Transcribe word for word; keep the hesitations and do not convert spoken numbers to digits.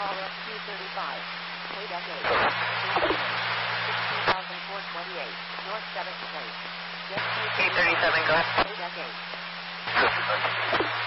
caller Q thirty-five. Quebec eight. sixteen thousand four hundred twenty-eight. North seventh Place. eight thirty-seven, go ahead. Quebec eight.